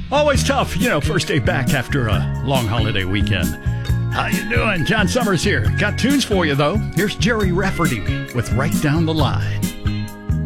Always tough, first day back after a long holiday weekend. How you doing? John Summers here. Got tunes for you, though. Here's Jerry Rafferty with Right Down the Line.